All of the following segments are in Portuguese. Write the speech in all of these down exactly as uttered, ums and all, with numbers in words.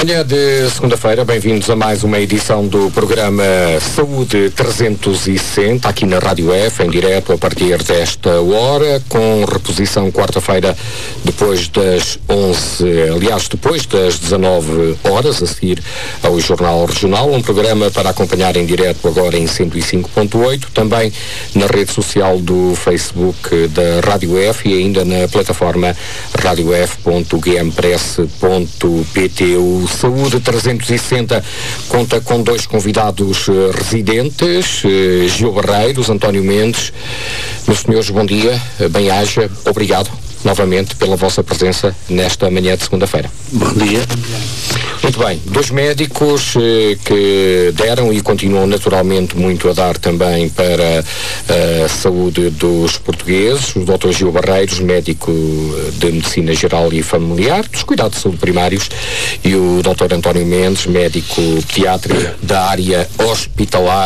Manhã de segunda-feira, bem-vindos a mais uma edição do programa Saúde trezentos e sessenta, aqui na Rádio F, em direto a partir desta hora, com reposição quarta-feira depois das onze, aliás, depois das dezanove horas, a seguir ao Jornal Regional, um programa para acompanhar em direto agora em cento e cinco ponto oito, também na rede social do Facebook da Rádio F e ainda na plataforma radio f ponto g m press ponto p t. O Saúde trezentos e sessenta conta com dois convidados uh, residentes, uh, Gil Barreiros, António Mendes. Meus senhores, bom dia, uh, bem-aja, obrigado novamente pela vossa presença nesta manhã de segunda-feira. Bom dia. Muito bem, dois médicos eh, que deram e continuam naturalmente muito a dar também para a saúde dos portugueses, o doutor Gil Barreiros, médico de Medicina Geral e Familiar, dos cuidados de saúde primários, e o doutor António Mendes, médico pediatra da área hospitalar,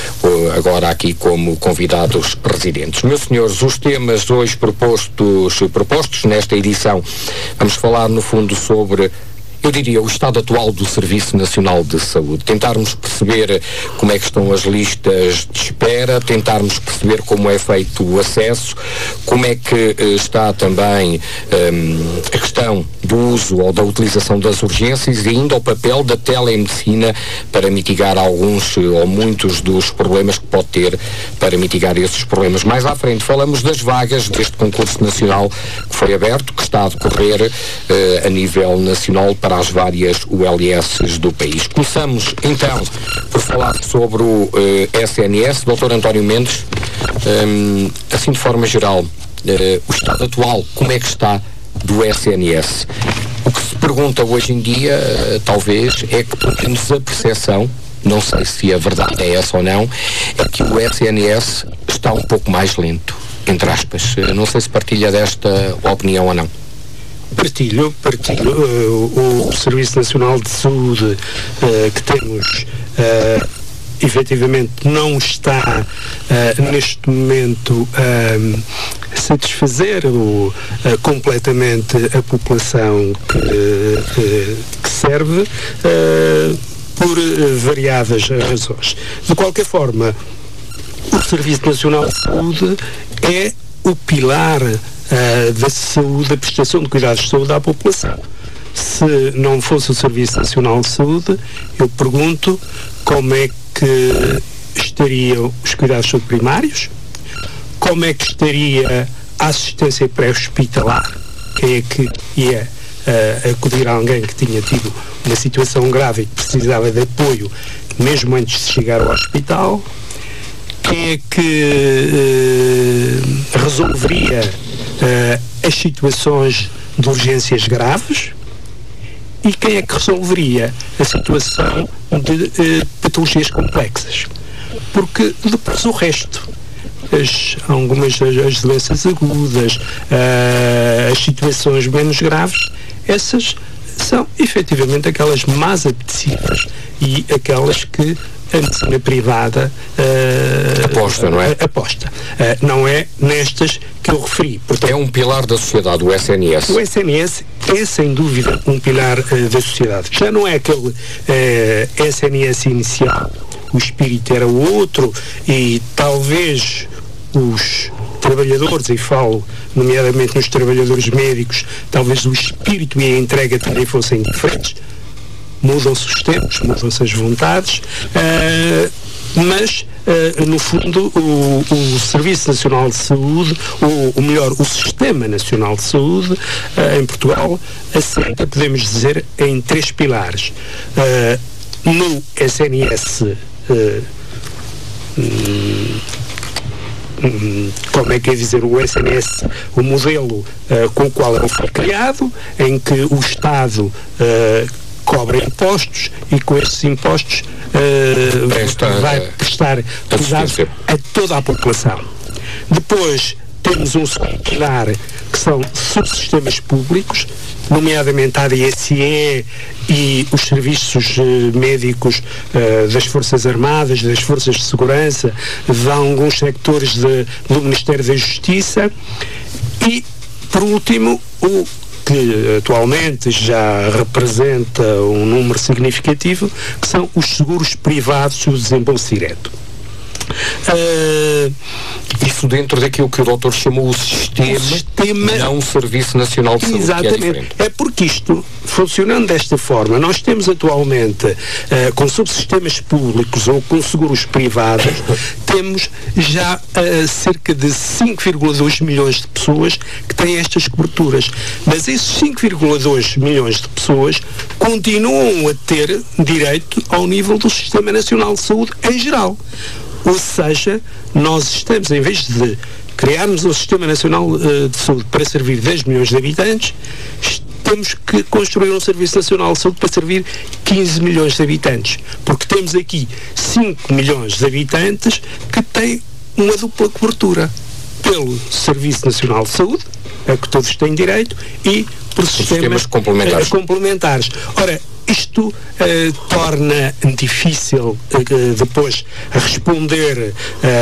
agora aqui como convidados residentes. Meus senhores, os temas hoje propostos, propostos nesta edição, vamos falar no fundo sobre, eu diria, o estado atual do Serviço Nacional de Saúde. Tentarmos perceber como é que estão as listas de espera, tentarmos perceber como é feito o acesso, como é que eh, está também um, a questão do uso ou da utilização das urgências e ainda o papel da telemedicina para mitigar alguns ou muitos dos problemas que pode ter para mitigar esses problemas. Mais à frente falamos das vagas deste concurso nacional que foi aberto, que está a decorrer eh, a nível nacional para as várias U L S do país. Começamos então por falar sobre o uh, S N S. doutor António Mendes, um, assim de forma geral, uh, o estado atual, como é que está do S N S? O que se pergunta hoje em dia, uh, talvez, é que pelo menos a percepção, não sei se a verdade é essa ou não, é que o S N S está um pouco mais lento, entre aspas. Uh, não sei se partilha desta opinião ou não. Partilho, partilho. Uh, o Serviço Nacional de Saúde uh, que temos uh, efetivamente não está uh, neste momento uh, a satisfazer o, uh, completamente a população que, uh, que serve uh, por uh, variadas razões. De qualquer forma, o Serviço Nacional de Saúde é o pilar Uh, da saúde, da prestação de cuidados de saúde à população. Se não fosse o Serviço Nacional de Saúde, eu pergunto como é que estariam os cuidados de saúde primários, como é que estaria a assistência pré-hospitalar, quem é que ia uh, acudir a alguém que tinha tido uma situação grave e que precisava de apoio mesmo antes de chegar ao hospital, quem é que uh, resolveria uh, as situações de urgências graves e quem é que resolveria a situação de uh, patologias complexas. Porque depois o resto, as, algumas das as doenças agudas, uh, as situações menos graves, essas são efetivamente aquelas mais apetecíveis e aquelas que a medicina privada uh, aposta, não é? Aposta. Uh, não é nestas que eu referi. Portanto, é um pilar da sociedade, o S N S. O S N S é, sem dúvida, um pilar uh, da sociedade. Já não é aquele uh, S N S inicial. O espírito era o outro e talvez os trabalhadores, e falo nomeadamente nos trabalhadores médicos, talvez o espírito e a entrega também fossem diferentes. Mudam-se os tempos, mudam-se as vontades, uh, mas, uh, no fundo, o, o Serviço Nacional de Saúde, ou, ou melhor, o Sistema Nacional de Saúde, uh, em Portugal, assenta, podemos dizer, em três pilares. Uh, no S N S, uh, hum, como é que é dizer, o S N S, o modelo uh, com o qual ele foi criado, em que o Estado uh, cobra impostos e com esses impostos uh, Presta, vai prestar cuidados a toda a população. Depois temos um segundo pilar que são subsistemas públicos, nomeadamente a A D S E e os serviços uh, médicos uh, das Forças Armadas, das Forças de Segurança, de alguns sectores de, do Ministério da Justiça e, por último, o que atualmente já representa um número significativo, que são os seguros privados e o desembolso direto. Uh, Isso dentro daquilo que o doutor chamou o sistema, o sistema não o Serviço Nacional de Saúde. Exatamente. Que é, é porque isto, funcionando desta forma, nós temos atualmente, uh, com subsistemas públicos ou com seguros privados, temos já uh, cerca de cinco vírgula dois milhões de pessoas que têm estas coberturas. Mas esses cinco vírgula dois milhões de pessoas continuam a ter direito ao nível do Sistema Nacional de Saúde em geral. Ou seja, nós estamos, em vez de criarmos um Sistema Nacional uh, de Saúde para servir dez milhões de habitantes, temos que construir um Serviço Nacional de Saúde para servir quinze milhões de habitantes. Porque temos aqui cinco milhões de habitantes que têm uma dupla cobertura. Pelo Serviço Nacional de Saúde, a que todos têm direito, e por sistemas, sistemas complementares. Uh, complementares. Ora, isto uh, torna difícil uh, depois responder uh,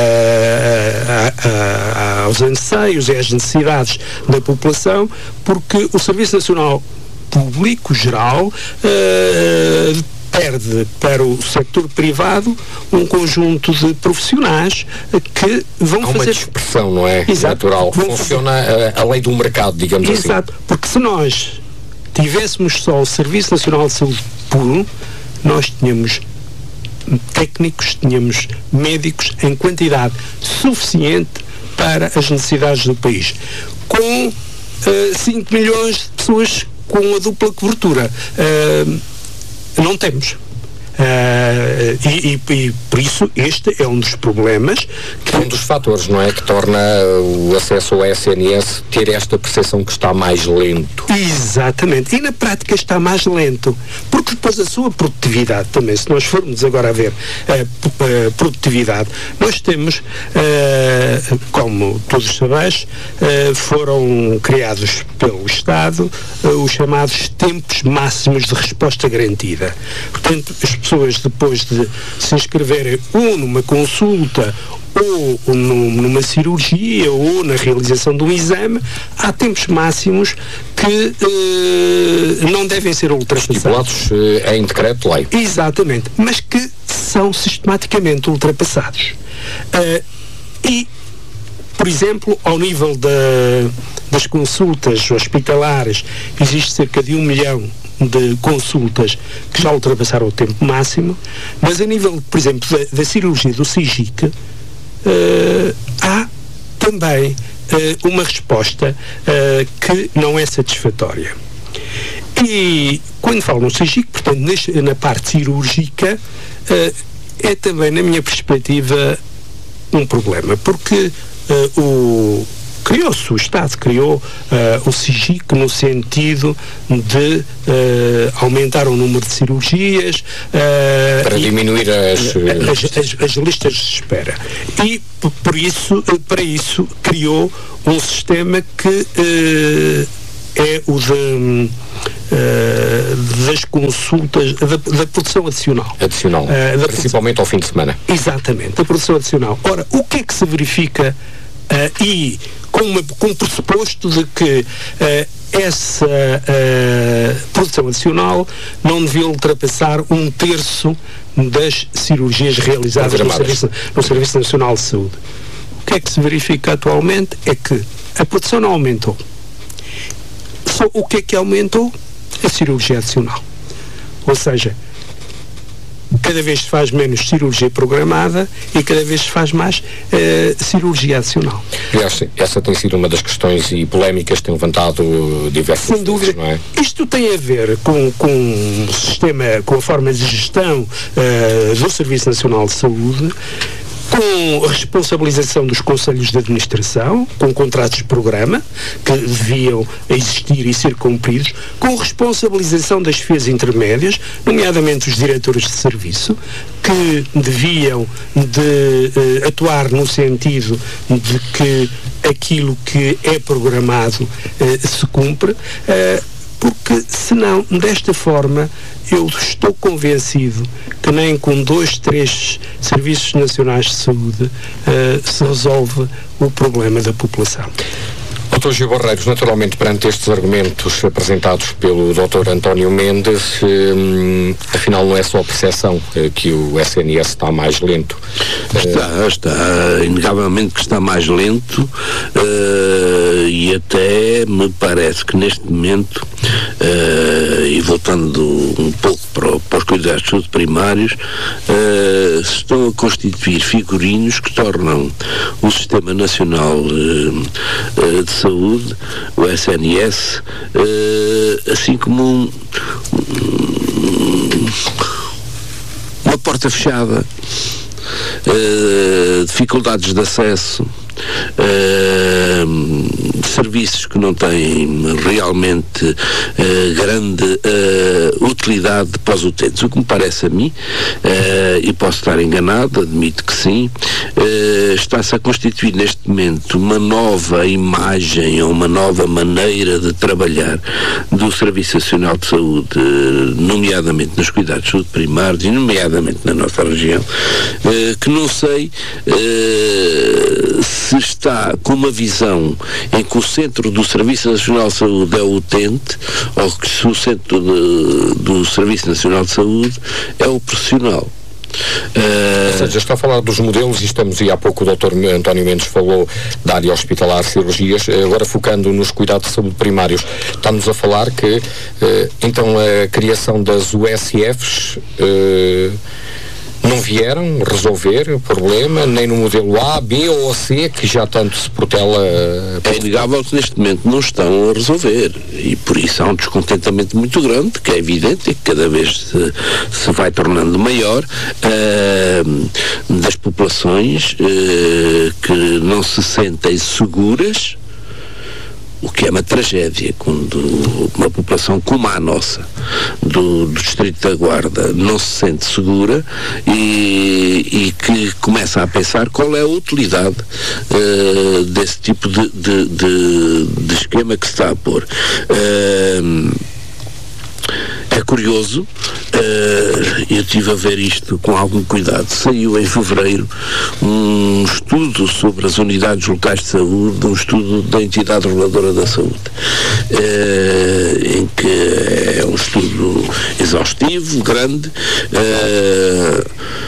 a, a, a, aos anseios e às necessidades da população, porque o Serviço Nacional Público Geral uh, perde para o setor privado um conjunto de profissionais que vão Há fazer... uma dispersão, não é? Exato. Natural. Funciona a, a lei do mercado, digamos Exato. assim. Exato. Porque se nós tivéssemos só o Serviço Nacional de Saúde puro, nós tínhamos técnicos, tínhamos médicos em quantidade suficiente para as necessidades do país. Com uh, cinco milhões de pessoas com a dupla cobertura. Uh, não temos. Uh, e, e, e por isso este é um dos problemas que... um dos fatores, não é, que torna o acesso ao S N S ter esta percepção que está mais lento. Exatamente, e na prática está mais lento, porque depois a sua produtividade também, se nós formos agora a ver a, a produtividade, nós temos uh, como todos sabeis, uh, foram criados pelo Estado uh, os chamados tempos máximos de resposta garantida. Portanto, as pessoas, depois de se inscreverem ou numa consulta ou numa cirurgia ou na realização de um exame, há tempos máximos que eh, não devem ser ultrapassados. Estipulados eh, em decreto-lei. Exatamente, mas que são sistematicamente ultrapassados. Uh, e, por exemplo, ao nível da, das consultas hospitalares, existe cerca de um milhão de consultas que já ultrapassaram o tempo máximo, mas a nível, por exemplo, da, da cirurgia do SIGIC, uh, há também uh, uma resposta uh, que não é satisfatória. E quando falo no SIGIC, portanto, neste, na parte cirúrgica, uh, é também, na minha perspectiva, um problema, porque uh, o criou-se, o Estado criou uh, o SIGIC no sentido de uh, aumentar o número de cirurgias uh, para diminuir as... As, as, as listas de espera. E por isso, para isso criou um sistema que uh, é o de, uh, das consultas, da, da produção adicional. Adicional, uh, principalmente ao fim de semana. Exatamente, da produção adicional. Ora, o que é que se verifica uh, e com, uma, com um pressuposto de que uh, essa uh, produção adicional não devia ultrapassar um terço das cirurgias realizadas no Serviço, no Serviço Nacional de Saúde. O que é que se verifica atualmente é que a produção não aumentou. Só o que é que aumentou? A cirurgia adicional. Ou seja, cada vez se faz menos cirurgia programada e cada vez se faz mais uh, cirurgia adicional. Aliás, essa tem sido uma das questões e polémicas que tem levantado diversos. Sem dúvida. Não é? Isto tem a ver com, com o sistema, com a forma de gestão uh, do Serviço Nacional de Saúde, com a responsabilização dos conselhos de administração, com contratos de programa, que deviam existir e ser cumpridos, com responsabilização das F E S intermédias, nomeadamente os diretores de serviço, que deviam de uh, atuar no sentido de que aquilo que é programado uh, se cumpre, uh, porque senão, desta forma, eu estou convencido que nem com dois, três serviços nacionais de saúde uh, se resolve o problema da população. doutor Gil Barreiros, naturalmente, perante estes argumentos apresentados pelo doutor António Mendes, hum, afinal não é só a percepção eh, que o S N S está mais lento. Está, está, inegavelmente que está mais lento uh, e até me parece que neste momento, uh, e voltando um pouco para, para os cuidados de saúde primários, uh, se estão a constituir figurinos que tornam o Sistema Nacional uh, uh, de Saúde, o S N S, uh, assim como um, um, uma porta fechada, uh, dificuldades de acesso, Uh, serviços que não têm realmente uh, grande uh, utilidade para os utentes. O que me parece a mim, uh, e posso estar enganado, admito que sim, uh, está-se a constituir neste momento uma nova imagem ou uma nova maneira de trabalhar do Serviço Nacional de Saúde, uh, nomeadamente nos cuidados de saúde primários e nomeadamente na nossa região, uh, que não sei uh, se está com uma visão em que o centro do Serviço Nacional de Saúde é o utente, ou que se o centro de, do Serviço Nacional de Saúde é o profissional. Uh... Ou seja, está a falar dos modelos e estamos, e há pouco o doutor António Mendes falou da área hospitalar, cirurgias, agora focando nos cuidados de saúde primários, estamos a falar que uh, então a criação das U S Fs uh, não vieram resolver o problema, nem no modelo A, B ou C, que já tanto se protela. É inegável que neste momento não estão a resolver, e por isso há um descontentamento muito grande, que é evidente e que cada vez se, se vai tornando maior, uh, das populações uh, que não se sentem seguras, o que é uma tragédia quando uma população como a nossa, do, do Distrito da Guarda, não se sente segura e, e que começa a pensar qual é a utilidade uh, desse tipo de, de, de, de esquema que se está a pôr. Uh, É curioso, uh, eu estive a ver isto com algum cuidado. Saiu em fevereiro um estudo sobre as unidades locais de saúde, um estudo da entidade reguladora da saúde, uh, em que é um estudo exaustivo, grande, uh,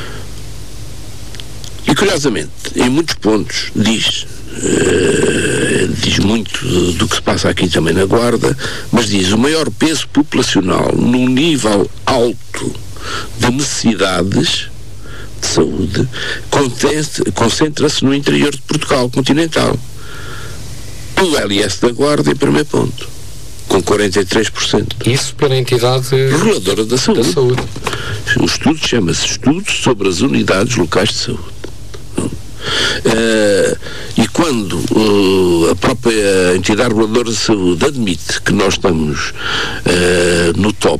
e curiosamente, em muitos pontos diz, Uh, diz muito do que se passa aqui também na Guarda, mas diz o maior peso populacional num nível alto de necessidades de saúde concentra-se no interior de Portugal continental. O L S da Guarda em primeiro ponto, com quarenta e três por cento. Isso pela entidade reguladora da saúde. da saúde. O estudo chama-se Estudo sobre as Unidades Locais de Saúde. Uh, e quando uh, a própria entidade reguladora de saúde admite que nós estamos uh, no top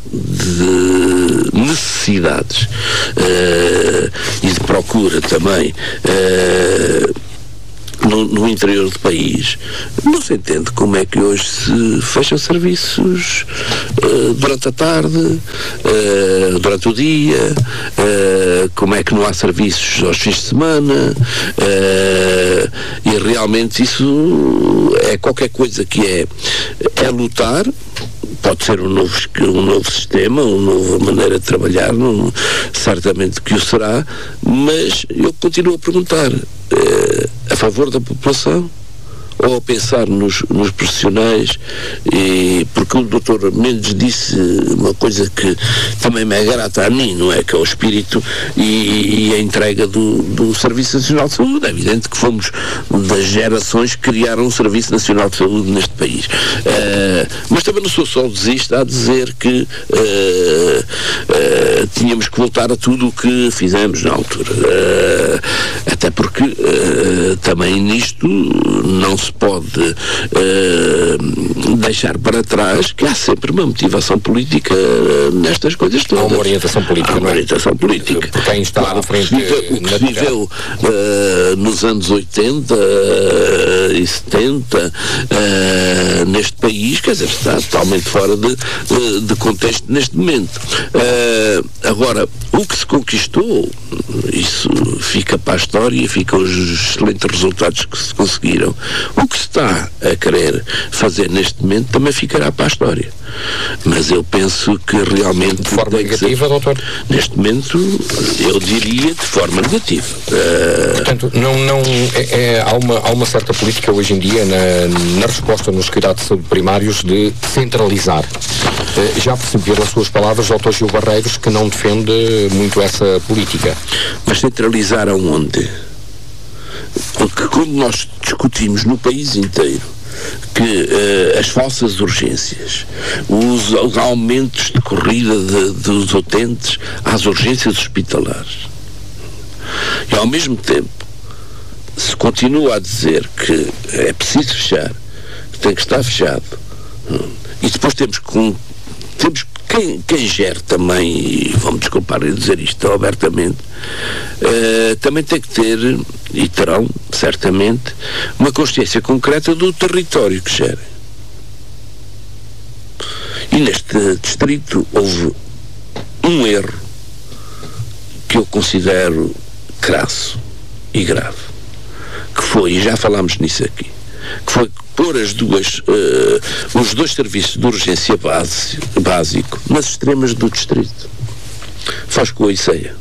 de necessidades uh, e de procura também uh, No, no interior do país, não se entende como é que hoje se fecham serviços uh, durante a tarde, uh, durante o dia, uh, como é que não há serviços aos fins de semana, uh, e realmente isso é qualquer coisa que é, é lutar. Pode ser um novo, um novo sistema, uma nova maneira de trabalhar, não, certamente que o será, mas eu continuo a perguntar, eh, a favor da população ou a pensar nos, nos profissionais, e porque o doutor Mendes disse uma coisa que também me agrada a mim, não é? Que é o espírito e, e a entrega do, do Serviço Nacional de Saúde. É evidente que fomos das gerações que criaram o Serviço Nacional de Saúde neste país. Uh, mas também não sou só desista a dizer que uh, uh, tínhamos que voltar a tudo o que fizemos na altura. Uh, até porque uh, também nisto não se pode uh, deixar para trás que há sempre uma motivação política nestas coisas todas. Há uma orientação política. Há uma orientação política. Por quem está claro, à frente. O que se viveu, o que se viveu uh, nos anos oitenta uh, e setenta uh, neste país, quer dizer, está totalmente fora de, de, de contexto neste momento. Uh, agora, o que se conquistou, isso fica para a história, ficam os excelentes resultados que se conseguiram. O que se está a querer fazer neste momento também ficará para a história. Mas eu penso que realmente... De forma negativa, ser, doutor? Neste momento, eu diria de forma negativa. Uh... Portanto, não, não, é, é, há, uma, há uma certa política hoje em dia na, na resposta nos cuidados de saúde primários de centralizar. Uh, já percebi pelas suas palavras, doutor Gil Barreiros, que não defende muito essa política. Mas centralizar aonde? Porque quando nós discutimos no país inteiro que uh, as falsas urgências, os, os aumentos de corrida de, dos utentes às urgências hospitalares, e ao mesmo tempo se continua a dizer que é preciso fechar, que tem que estar fechado, e depois temos que temos quem, quem gere também, e vamos desculpar em dizer isto abertamente, uh, também tem que ter, e terão, certamente, uma consciência concreta do território que gerem. E neste distrito houve um erro que eu considero crasso e grave, que foi, e já falámos nisso aqui, que foi pôr as duas, uh, os dois serviços de urgência base, básico nas extremas do distrito, Foscoa e Ceia.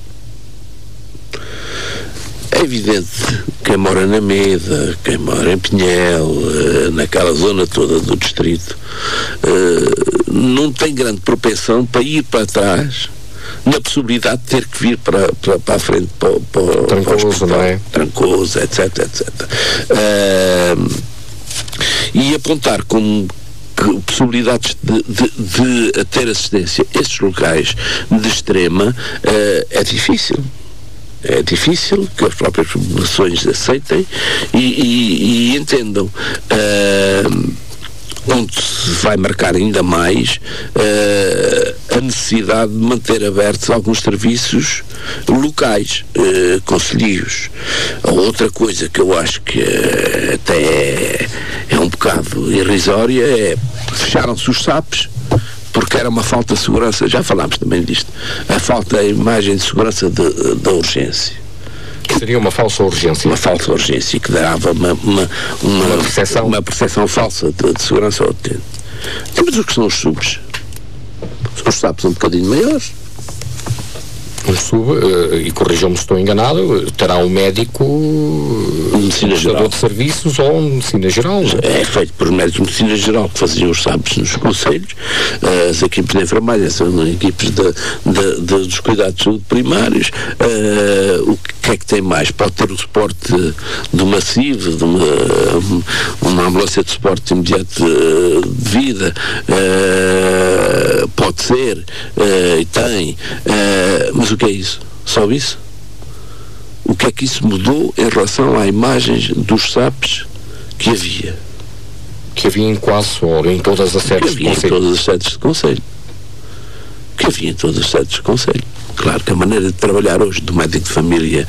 É evidente quem mora na Meda, quem mora em Pinhel, uh, naquela zona toda do distrito, uh, não tem grande propensão para ir para trás na possibilidade de ter que vir para, para, para a frente para, para, Trancoso, para o hospital, não é? Trancoso, etc, etcétera. Uh, e apontar como possibilidades de, de, de ter assistência a estes locais de extrema uh, é difícil. É difícil que as próprias populações aceitem e, e, e entendam. Uh, onde se vai marcar ainda mais uh, a necessidade de manter abertos alguns serviços locais, uh, concelhios. A outra coisa que eu acho que uh, até é, é um bocado irrisória é fecharam-se os S A Ps porque era uma falta de segurança, já falámos também disto, a falta de imagem de segurança de, da urgência. Seria uma falsa urgência. Uma falsa urgência que dava uma, uma, uma, uma, percepção. uma percepção falsa de, de segurança ao utente. Temos o que são os subs. Os S A Ps são um bocadinho maiores. Um sub, uh, e corrijam-me se estou enganado, terá um médico de medicina geral de serviços ou um medicina geral. É feito por médicos de medicina geral que faziam os S A Ps nos conselhos. Uh, as equipes de enfermagem são equipes de, de, de, dos cuidados de saúde primários. Uh, o que é que tem mais? Pode ter o suporte do massivo, de uma, uma ambulância de suporte imediato de vida, uh, pode ser, uh, e tem, uh, mas o que é isso? Só isso? O que é que isso mudou em relação à imagens dos S A Ps que havia? Que havia em quase ou em todas as sedes de conselho. Que havia em todas as sedes de conselho. Que havia em todas as sedes de conselho. Claro que a maneira de trabalhar hoje do médico de família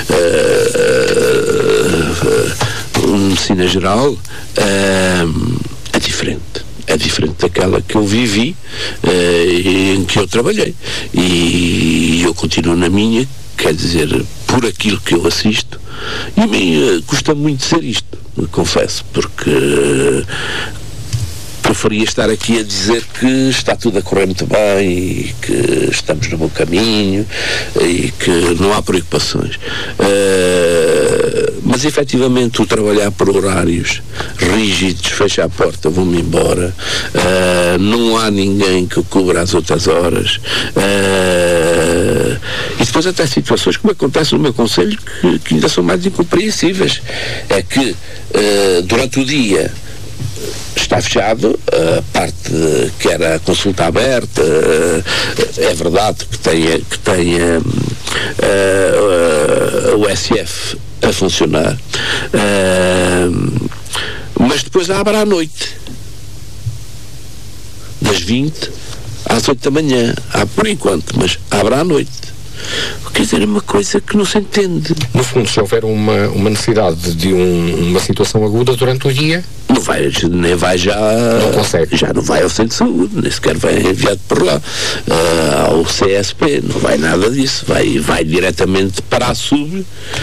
uh, uh, uh, medicina geral uh, é diferente. É diferente daquela que eu vivi uh, e em que eu trabalhei. E eu continuo na minha, quer dizer, por aquilo que eu assisto, e a mim uh, custa muito ser isto, confesso, porque uh, preferia estar aqui a dizer que está tudo a correr muito bem e que estamos no bom caminho e que não há preocupações. Uh, mas efetivamente o trabalhar por horários rígidos, fecha a porta, vou-me embora, uh, não há ninguém que cubra as outras horas, uh, e depois até situações como acontece no meu conselho que, que ainda são mais incompreensíveis. É que uh, durante o dia está fechado, a parte que era a consulta aberta, é verdade que tem, que tem a, a, a U S F a funcionar, mas depois abre à noite, das vinte às oito da manhã, há por enquanto, mas abre à noite. Quer dizer, é uma coisa que não se entende. No fundo, se houver uma, uma necessidade de um, uma situação aguda durante o dia, não vai, nem vai já. Não consegue. Já não vai ao centro de saúde, nem sequer vai enviado por lá. Uh, ao C S P, não vai nada disso. Vai, vai diretamente para a sub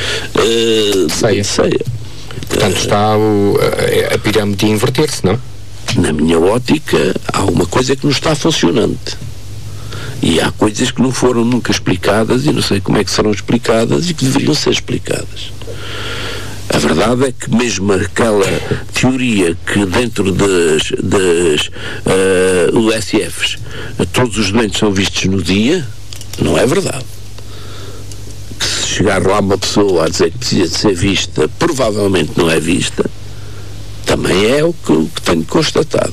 uh, ceia. ceia. Portanto, uh, está o, a, a pirâmide a inverter-se, não? Na minha ótica, há uma coisa que não está funcionante. E há coisas que não foram nunca explicadas e não sei como é que serão explicadas e que deveriam ser explicadas. A verdade é que mesmo aquela teoria que dentro das, das uh, U S Fs todos os doentes são vistos no dia, não é verdade. Que se chegar lá uma pessoa a dizer que precisa de ser vista, provavelmente não é vista, também é o que, o que tenho constatado.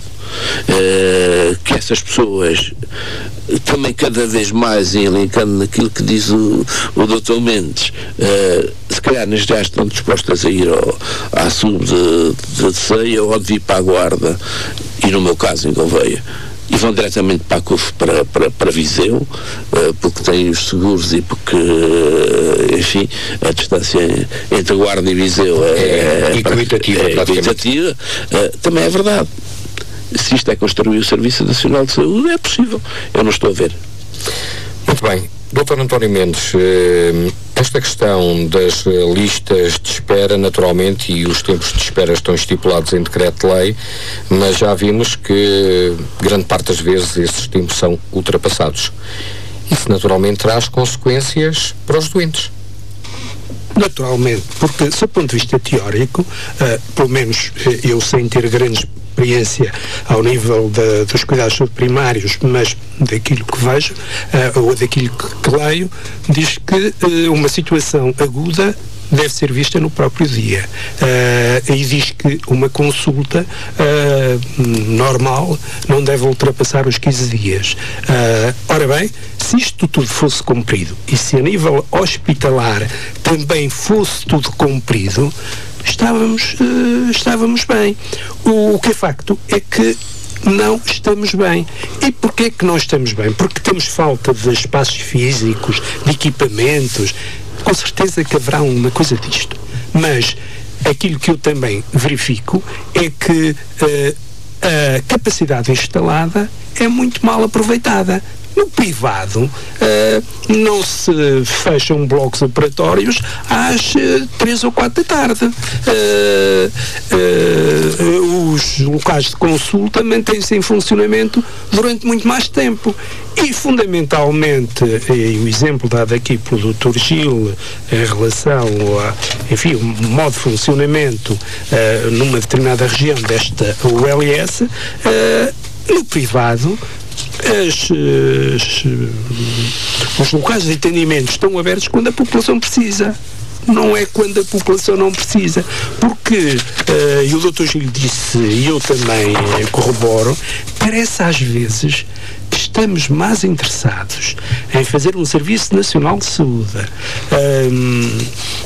Uh, que essas pessoas também cada vez mais, elencando naquilo que diz o, o doutor Mendes, uh, se calhar já estão dispostas a ir ao, à sub de, de ceia ou de vir para a guarda, e no meu caso em Gouveia, e vão diretamente para a C U F, para, para, para Viseu, uh, porque têm os seguros e porque, uh, enfim, a distância entre Guarda e Viseu é, é, é equitativa, é, é equitativa. Uh, também é verdade. Se isto é construir o Serviço Nacional de Saúde, é possível. Eu não estou a ver. Muito bem. doutor António Mendes, esta questão das listas de espera, naturalmente, e os tempos de espera estão estipulados em decreto-lei, mas já vimos que grande parte das vezes esses tempos são ultrapassados. Isso, naturalmente, traz consequências para os doentes. Naturalmente, porque, do ponto de vista teórico, uh, pelo menos uh, eu sem ter grandes experiência ao nível de, dos cuidados primários, mas daquilo que vejo, uh, ou daquilo que, que leio, diz que uh, uma situação aguda deve ser vista no próprio dia. Uh, e diz que uma consulta uh, normal não deve ultrapassar os quinze dias. Uh, ora bem, se isto tudo fosse cumprido e se a nível hospitalar também fosse tudo cumprido, estávamos, uh, estávamos bem. O, o que é facto é que não estamos bem. E porquê é que não estamos bem? Porque temos falta de espaços físicos, de equipamentos. Com certeza que haverá uma coisa disto. Mas aquilo que eu também verifico é que uh, a capacidade instalada é muito mal aproveitada. No privado, uh, não se fecham blocos operatórios às uh, três ou quatro da tarde. Uh, uh, os locais de consulta mantêm-se em funcionamento durante muito mais tempo. E, fundamentalmente, e o exemplo dado aqui pelo doutor Gil em relação a, enfim, o modo de funcionamento uh, numa determinada região desta U L S, uh, no privado, As, as, os locais de atendimento estão abertos quando a população precisa, não é quando a população não precisa, porque uh, e o doutor Gil disse, e eu também corroboro, parece às vezes que estamos mais interessados em fazer um Serviço Nacional de Saúde um,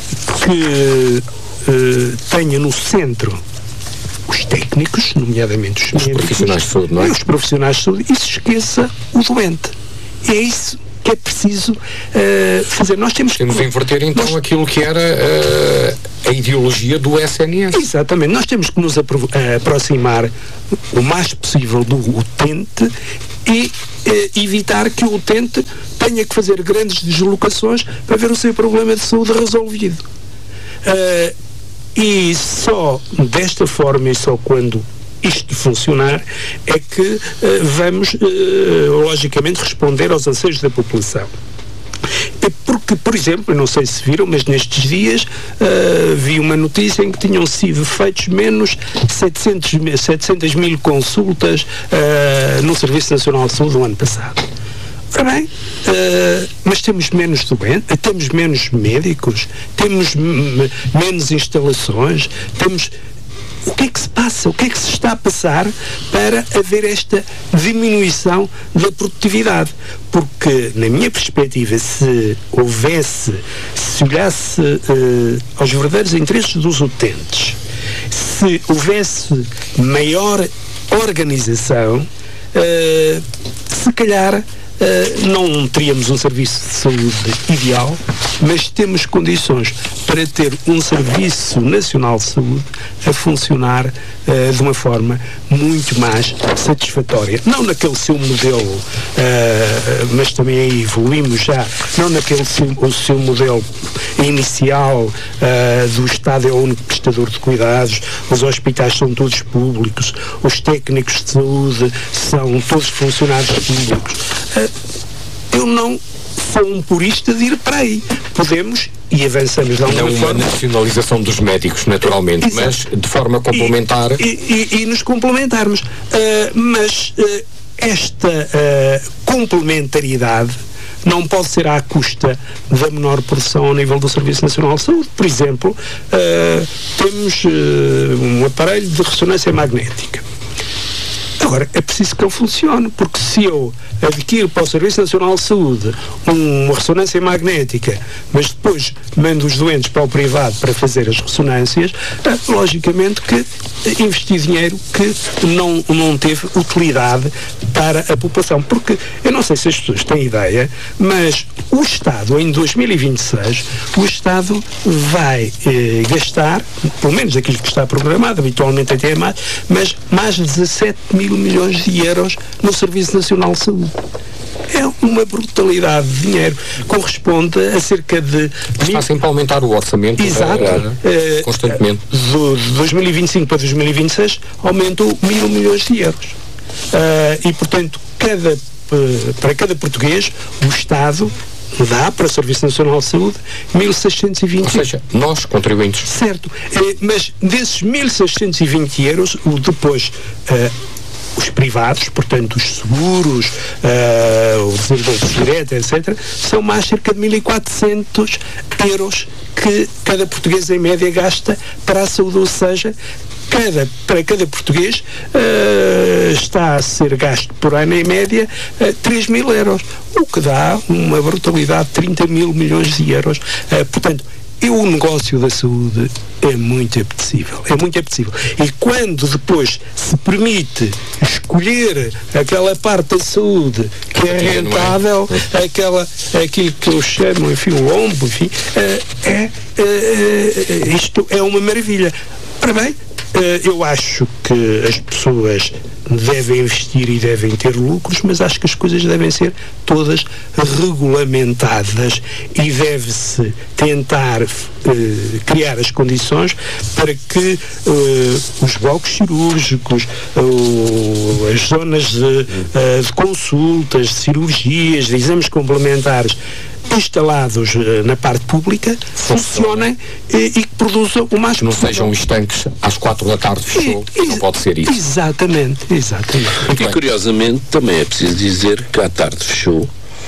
que uh, tenha no centro os técnicos, nomeadamente os, os médicos, profissionais de saúde, não é? E os profissionais de saúde, e se esqueça o doente. É isso que é preciso uh, fazer. Nós temos, temos que inverter então nós, aquilo que era uh, a ideologia do S N S. Exatamente. Nós temos que nos apro- uh, aproximar o mais possível do utente e uh, evitar que o utente tenha que fazer grandes deslocações para ver o seu problema de saúde resolvido. Uh, E só desta forma e só quando isto funcionar é que uh, vamos, uh, logicamente, responder aos anseios da população. É porque, por exemplo, não sei se viram, mas nestes dias uh, vi uma notícia em que tinham sido feitos menos setecentas mil consultas uh, no Serviço Nacional de Saúde no ano passado. Ora bem, uh, mas temos menos doentes, temos menos médicos, temos m- menos instalações, temos... O que é que se passa? O que é que se está a passar para haver esta diminuição da produtividade? Porque, na minha perspectiva, se houvesse, se olhasse uh, aos verdadeiros interesses dos utentes, se houvesse maior organização, uh, se calhar uh, não teríamos um serviço de saúde ideal, mas temos condições para ter um Serviço Nacional de Saúde a funcionar uh, de uma forma muito mais satisfatória. Não naquele seu modelo, uh, mas também aí evoluímos já, não naquele seu, o seu modelo inicial uh, do Estado é o único prestador de cuidados, os hospitais são todos públicos, os técnicos de saúde são todos funcionários públicos. Uh, eu não sou um purista de ir para aí. Podemos e avançamos de alguma não uma forma. nacionalização dos médicos, naturalmente, Exato. Mas de forma complementar. E, e, e, e nos complementarmos. Uh, mas uh, esta uh, complementariedade não pode ser à custa da menor produção ao nível do Serviço Nacional de Saúde. Por exemplo, uh, temos uh, um aparelho de ressonância magnética. Agora, é preciso que ele funcione, porque se eu adquiro para o Serviço Nacional de Saúde uma ressonância magnética, mas depois mando os doentes para o privado para fazer as ressonâncias, logicamente que investi dinheiro que não, não teve utilidade para a população. Porque, eu não sei se as pessoas têm ideia, mas o Estado, em dois mil e vinte e seis, o Estado vai eh, gastar, pelo menos aquilo que está programado, habitualmente até mais, mas mais de dezassete mil milhões de euros no Serviço Nacional de Saúde. É uma brutalidade de dinheiro. Corresponde a cerca de... Está mil... sempre a aumentar o orçamento. Exato. Uh, constantemente. Uh, de dois mil e vinte e cinco para dois mil e vinte e seis aumentou mil milhões de euros. Uh, e, portanto, cada, uh, para cada português, o Estado dá para o Serviço Nacional de Saúde mil seiscentos e vinte euros. Ou seja, nós, contribuintes. Certo. Uh, mas desses mil seiscentos e vinte euros, o depois... Uh, os privados, portanto os seguros, uh, o desenvolvimento direto, etcétera, são mais cerca de mil e quatrocentos euros que cada português em média gasta para a saúde, ou seja, cada, para cada português uh, está a ser gasto por ano em média uh, três mil euros, o que dá uma brutalidade de trinta mil milhões de euros. Uh, portanto, E o negócio da saúde é muito apetecível, é muito apetecível. E quando depois se permite escolher aquela parte da saúde que é rentável, aquela, aquilo que eu chamo, enfim, o lombo, enfim, é, é, é, isto é uma maravilha. Ora bem, eu acho que as pessoas devem investir e devem ter lucros, mas acho que as coisas devem ser todas regulamentadas e deve-se tentar eh, criar as condições para que eh, os blocos cirúrgicos, eh, as zonas de, eh, de consultas, de cirurgias, de exames complementares instalados uh, na parte pública funcionem e, e que produzam o mais que não possível. Sejam estanques às quatro da tarde fechou, e, não pode ser isso. Exatamente, exatamente. E curiosamente também é preciso dizer que à tarde fechou,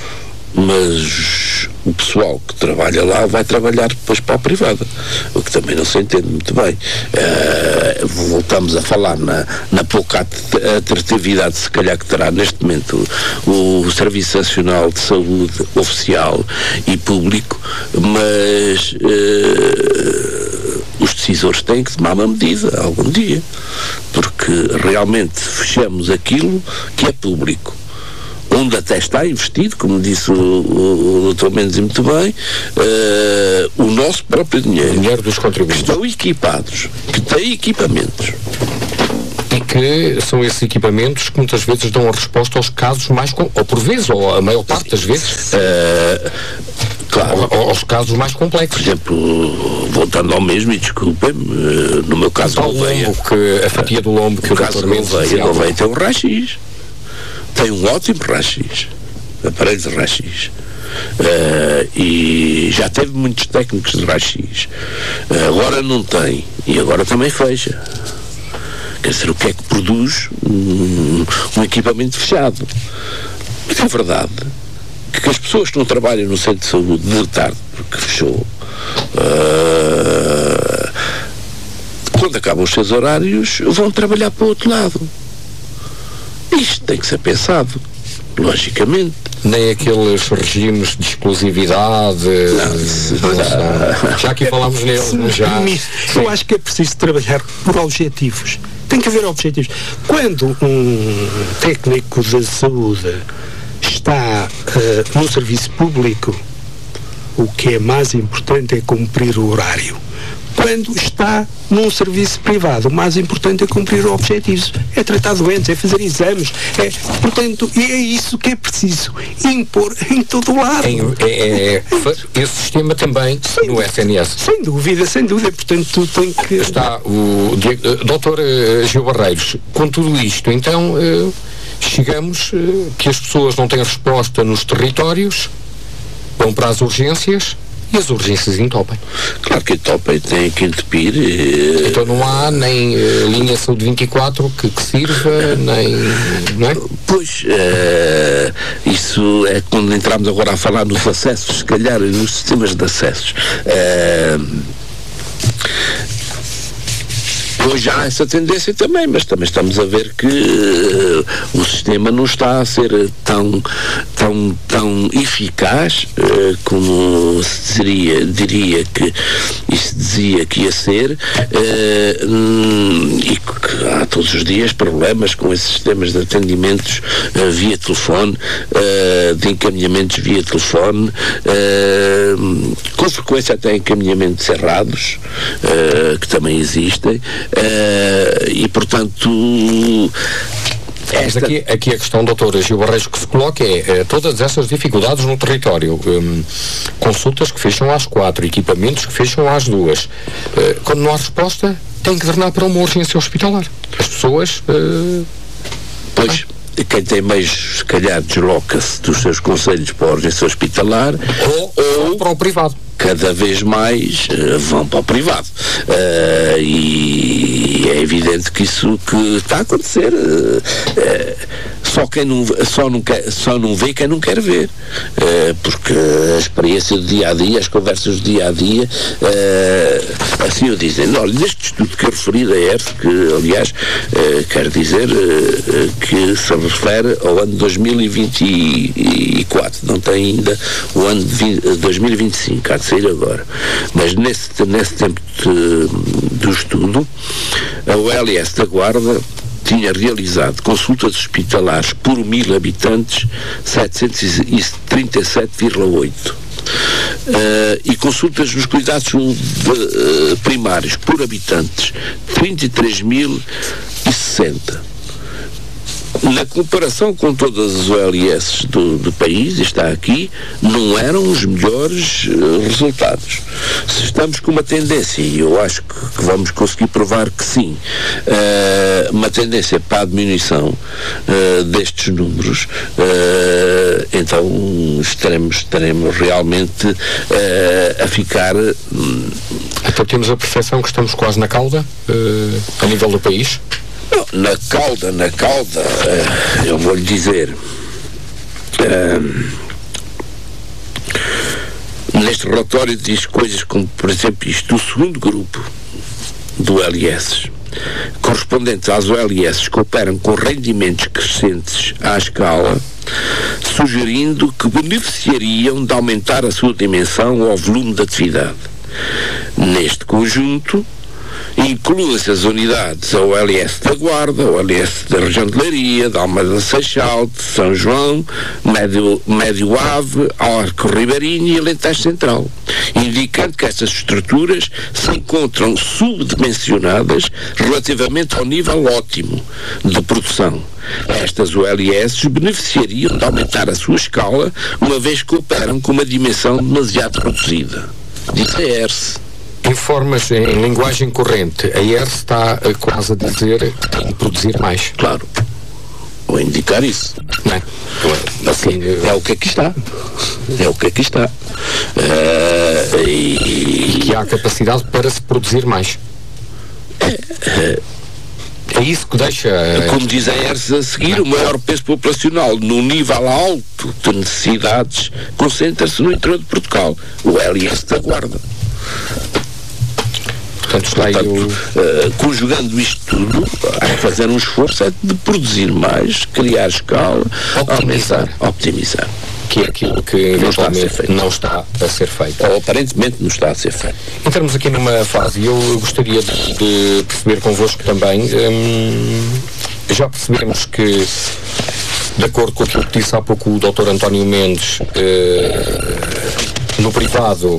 mas o pessoal que trabalha lá vai trabalhar depois para a privada, o que também não se entende muito bem. Uh, voltamos a falar na, na pouca atratividade, se calhar, que terá neste momento o, o Serviço Nacional de Saúde oficial e público, mas uh, os decisores têm que tomar uma medida algum dia, porque realmente fechamos aquilo que é público, onde até está investido, como disse o, o, o doutor Mendes muito bem, uh, o nosso próprio dinheiro. O dinheiro dos contribuintes. Que estão equipados, que têm equipamentos. E que são esses equipamentos que muitas vezes dão a resposta aos casos mais, com, ou por vezes, ou a maior parte das vezes, uh, claro, aos casos mais complexos. Por exemplo, voltando ao mesmo, e desculpem-me, no meu caso do lombo, que a fatia do lombo que o doutor Mendes dizia. O Gouveia tem um raio-x. Tem um ótimo raio-x, aparelho de raio-x, uh, e já teve muitos técnicos de raio-x, uh, agora não tem, e agora também fecha. Quer dizer, o que é que produz um, um equipamento fechado? Mas é verdade que as pessoas que não trabalham no centro de saúde de tarde, porque fechou, uh, quando acabam os seus horários, vão trabalhar para o outro lado. Isto tem que ser pensado, logicamente. Nem aqueles regimes de exclusividade. Não, não, não. Já aqui falámos neles, já. Eu acho que é preciso trabalhar por objetivos. Tem que haver objetivos. Quando um técnico de saúde está uh, no serviço público, o que é mais importante é cumprir o horário. Quando está num serviço privado, o mais importante é cumprir objetivos, é tratar doentes, é fazer exames, é, portanto, e é isso que é preciso impor em todo o lado. É, é, é, esse sistema também sem no S N S. Sem dúvida, sem dúvida, portanto, tem que... Está o doutor uh, Gil Barreiros, com tudo isto, então, uh, chegamos uh, que as pessoas não têm resposta nos territórios, vão para as urgências, e as urgências entopem. Claro que entopem, têm que entupir. E... Então não há nem uh, linha Saúde vinte e quatro que, que sirva, nem... Não é? Pois, uh, isso é quando entramos agora a falar nos acessos, se calhar, nos sistemas de acessos. Uh, Hoje há essa tendência também, mas também estamos a ver que uh, o sistema não está a ser tão, tão, tão eficaz uh, como se diria, diria que isso dizia que ia ser, uh, hum, e que há todos os dias problemas com esses sistemas de atendimentos uh, via telefone, uh, de encaminhamentos via telefone, uh, com frequência até encaminhamentos errados, uh, que também existem. Uh, e portanto esta... aqui, aqui a questão, doutor Gil Barreiros, que se coloca é, é todas essas dificuldades no território, um, consultas que fecham às quatro, equipamentos que fecham às duas, uh, quando não há resposta tem que tornar para uma urgência hospitalar as pessoas uh... pois ah. Quem tem meios, se calhar, desloca-se dos seus conselhos para a urgência hospitalar ou, ou para o privado. Cada vez mais uh, vão para o privado. Uh, e é evidente que isso que está a acontecer. Uh, uh, só quem não, só não, quer, só não vê quem não quer ver. Uh, porque a experiência do dia a dia, as conversas do dia a dia, uh, assim eu dizem, olha, neste estudo que eu referi da E R S, que aliás uh, quer dizer uh, que se refere ao ano dois mil e vinte e quatro, não tem ainda o ano de dois mil e vinte e cinco, há de sair agora. Mas nesse, nesse tempo de, do estudo, a O L S da Guarda tinha realizado consultas hospitalares por mil habitantes setecentos e trinta e sete vírgula oito. Uh, e consultas nos cuidados de, uh, primários por habitantes trinta e três mil e sessenta. Na comparação com todas as O L S do, do país, está aqui, não eram os melhores uh, resultados. Se estamos com uma tendência, e eu acho que, que vamos conseguir provar que sim, uh, uma tendência para a diminuição uh, destes números, uh, então estaremos, estaremos realmente uh, a ficar... Um, então temos a percepção que estamos quase na cauda, uh, a nível do país? Não, na cauda, na cauda, uh, eu vou-lhe dizer, uh, neste relatório diz coisas como, por exemplo, isto, o segundo grupo do O L S, correspondentes às O L S que operam com rendimentos crescentes à escala, sugerindo que beneficiariam de aumentar a sua dimensão ou volume de atividade. Neste conjunto, incluem-se as unidades a O L S da Guarda, a O L S da região de Leiria, da Almeida Seixal, de São João, Médio, Médio Ave, Arco Ribeirinho e Alentejo Central, indicando que estas estruturas se encontram subdimensionadas relativamente ao nível ótimo de produção. Estas O L S beneficiariam de aumentar a sua escala, uma vez que operam com uma dimensão demasiado reduzida. Diz a E R S. Em formas, em linguagem corrente, a E R S está uh, quase a dizer em produzir mais. Claro. Ou indicar isso. Não é? Assim, é, é o que aqui está. É o que aqui está. Uh, e, e que há capacidade para se produzir mais. É, é, é isso que deixa... Como diz a E R S a seguir, o maior peso populacional num nível alto de necessidades concentra-se no interior de Portugal. O O L S da Guarda. Portanto, está aí o... uh, conjugando isto tudo, há que fazer um esforço é de produzir mais, criar escala, optimizar. aumentar, optimizar. Que é aquilo que não está a ser feito. Não está a ser feito. Ou aparentemente não está a ser feito. Entramos aqui numa fase, e eu gostaria de, de perceber convosco também, hum, já percebemos que de acordo com aquilo que disse há pouco o doutor António Mendes, eh, no privado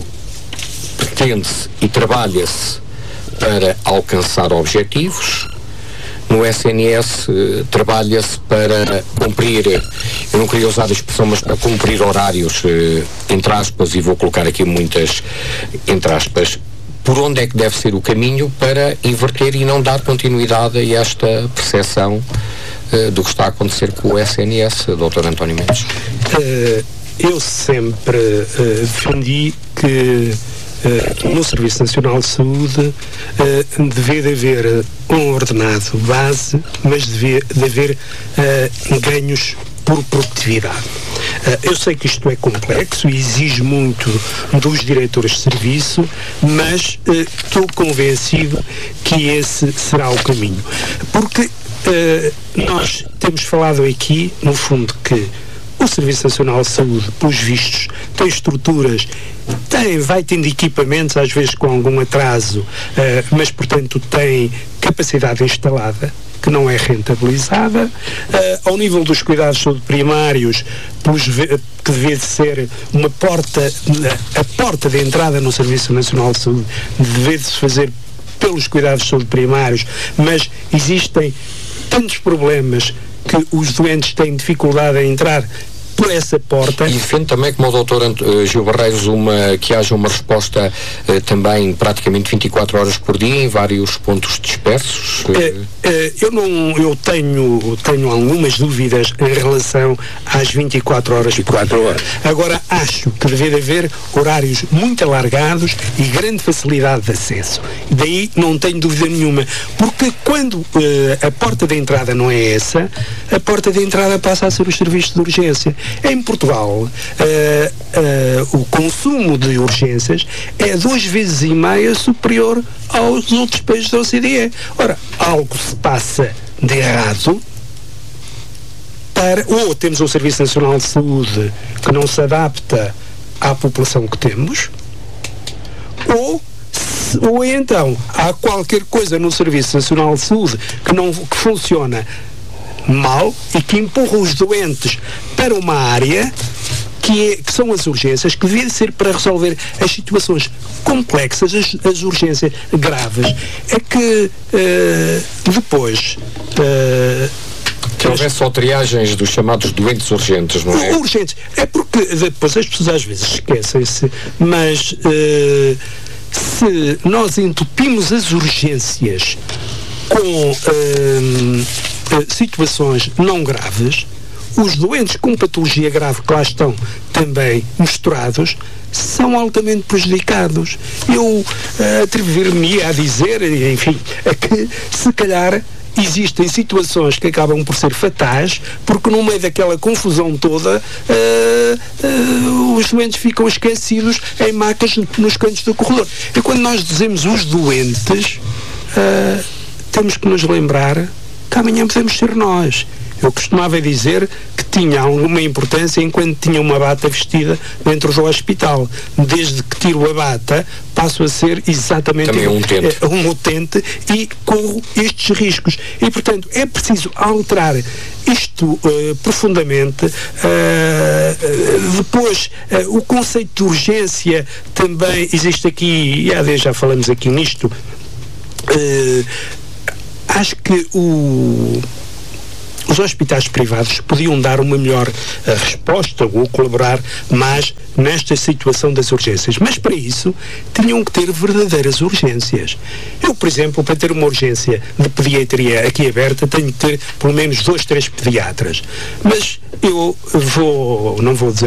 pretende-se e trabalha-se para alcançar objetivos. No S N S eh, trabalha-se para cumprir, eu não queria usar a expressão, mas para cumprir horários, eh, entre aspas, e vou colocar aqui muitas entre aspas. Por onde é que deve ser o caminho para inverter e não dar continuidade a esta percepção uh, do que está a acontecer com o S N S, doutor António Mendes? Uh, eu sempre uh, defendi que uh, no Serviço Nacional de Saúde uh, devia de haver um ordenado base, mas devia de haver uh, ganhos por produtividade. Uh, eu sei que isto é complexo e exige muito dos diretores de serviço, mas uh, estou convencido que esse será o caminho. Porque uh, nós temos falado aqui, no fundo, que o Serviço Nacional de Saúde, pelos vistos, tem estruturas, tem, vai tendo equipamentos, às vezes com algum atraso, uh, mas, portanto, tem capacidade instalada, que não é rentabilizada. Uh, ao nível dos cuidados de saúde primários, pelos, que devia ser uma porta, a porta de entrada no Serviço Nacional de Saúde, devia se fazer pelos cuidados de saúde primários, mas existem tantos problemas que os doentes têm dificuldade em entrar por essa porta. E defende também, como o doutor uh, Gil Barreiros, uma, que haja uma resposta uh, também praticamente vinte e quatro horas por dia em vários pontos dispersos? Uh... Uh, uh, eu não, eu tenho, tenho algumas dúvidas em relação às vinte e quatro horas por dia. Agora, acho que deve haver horários muito alargados e grande facilidade de acesso. Daí não tenho dúvida nenhuma, porque quando uh, a porta de entrada não é essa, a porta de entrada passa a ser os serviços de urgência. Em Portugal, uh, uh, o consumo de urgências é duas vezes e meia superior aos outros países da O C D E. Ora, algo se passa de errado, para, ou temos um Serviço Nacional de Saúde que não se adapta à população que temos, ou ou então há qualquer coisa no Serviço Nacional de Saúde que não que funciona mal e que empurra os doentes para uma área que, é, que são as urgências, que devia ser para resolver as situações complexas, as, as urgências graves. É que uh, depois uh, que houvesse só triagens dos chamados doentes urgentes, não é? Urgentes. É porque depois as pessoas às vezes esquecem-se, mas uh, se nós entupimos as urgências com uh, situações não graves, os doentes com patologia grave que lá estão também misturados são altamente prejudicados. Eu uh, atrever-me a dizer, enfim, a que se calhar existem situações que acabam por ser fatais, porque no meio daquela confusão toda uh, uh, os doentes ficam esquecidos em macas nos cantos do corredor. E quando nós dizemos os doentes, uh, temos que nos lembrar que amanhã podemos ser nós. Eu costumava dizer que tinha alguma importância enquanto tinha uma bata vestida dentro do hospital. Desde que tiro a bata, passo a ser exatamente também um utente. um utente e corro estes riscos. E, portanto, é preciso alterar isto uh, profundamente. Uh, depois, uh, o conceito de urgência também existe aqui, e há já falamos aqui nisto. Uh, acho que o os hospitais privados podiam dar uma melhor uh, resposta ou colaborar mais nesta situação das urgências. Mas para isso tinham que ter verdadeiras urgências. Eu, por exemplo, para ter uma urgência de pediatria aqui aberta, tenho que ter pelo menos dois, três pediatras. Mas eu vou, não vou dizer